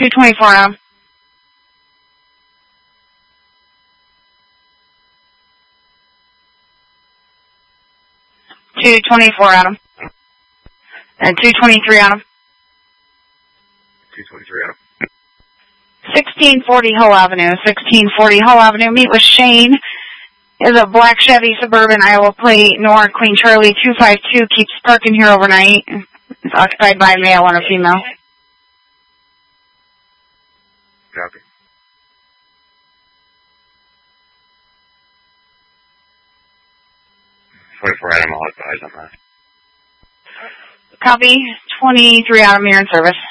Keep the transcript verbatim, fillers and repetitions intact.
two twenty-four Adam. two twenty-four Adam. And two twenty-three Adam. two twenty-three Adam. sixteen forty Hull Avenue. sixteen forty Hull Avenue. Meet with Shane. Is a black Chevy Suburban, Iowa plate, Nora Queen Charlie two five two, keeps parking here overnight. It's occupied by a male and a female. Copy. twenty-four Adam, I'll advise on that. Copy. twenty-three Adam, you're in service.